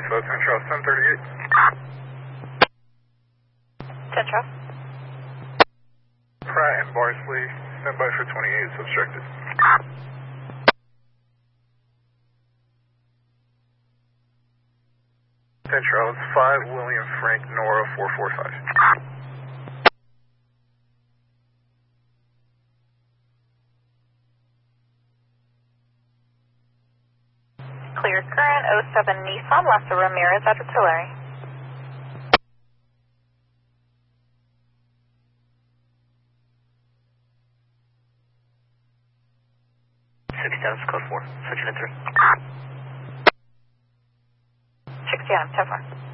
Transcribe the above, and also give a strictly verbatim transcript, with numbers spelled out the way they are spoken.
So ten Charles, ten thirty-eight. ten Charles. Pratt and Barsley, stand by for twenty-eight, it's obstructed. ten Charles, five William Frank Nora four four five. Clear current, oh seven Nissan, Lassa Ramirez at artillery. sixty-seven, code four, search and three. sixty Adam, ten four.